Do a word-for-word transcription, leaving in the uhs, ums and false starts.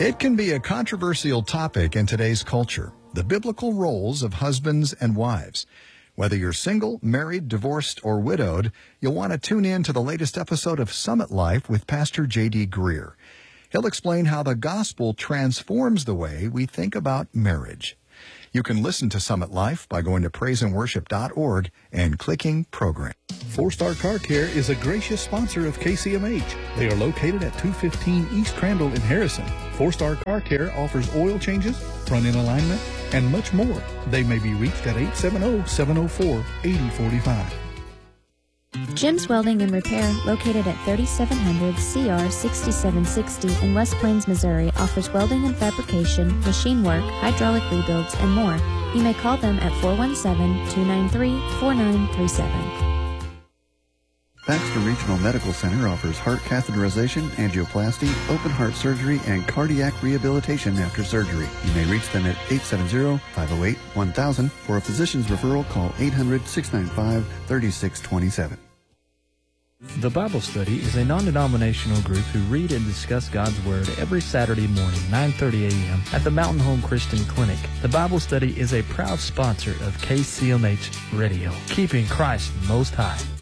It can be a controversial topic in today's culture, the biblical roles of husbands and wives. Whether you're single, married, divorced, or widowed, you'll want to tune in to the latest episode of Summit Life with Pastor J D Greer. He'll explain how the gospel transforms the way we think about marriage. You can listen to Summit Life by going to praise and worship dot org and clicking Program. Four Star Car Care is a gracious sponsor of K C M H. They are located at two fifteen East Crandall in Harrison. Four Star Car Care offers oil changes, front-end alignment, and much more. They may be reached at eight seven zero, seven zero four, eight zero four five. Jim's Welding and Repair, located at thirty-seven hundred C R sixty-seven sixty in West Plains, Missouri, offers welding and fabrication, machine work, hydraulic rebuilds, and more. You may call them at four one seven, two nine three, four nine three seven. Baxter Regional Medical Center offers heart catheterization, angioplasty, open heart surgery, and cardiac rehabilitation after surgery. You may reach them at eight seven zero, five zero eight, one thousand. For a physician's referral, call eight hundred, six nine five, three six two seven. The Bible Study is a non-denominational group who read and discuss God's Word every Saturday morning, nine thirty a.m. at the Mountain Home Christian Clinic. The Bible Study is a proud sponsor of K C M H Radio, keeping Christ most high.